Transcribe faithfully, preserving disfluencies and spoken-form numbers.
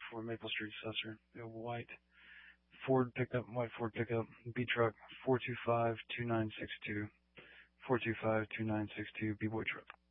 for Maple Street Assessor. A white Ford pickup, white Ford pickup, B truck, four two five two nine six two. four two five two nine six two, B-Boy truck.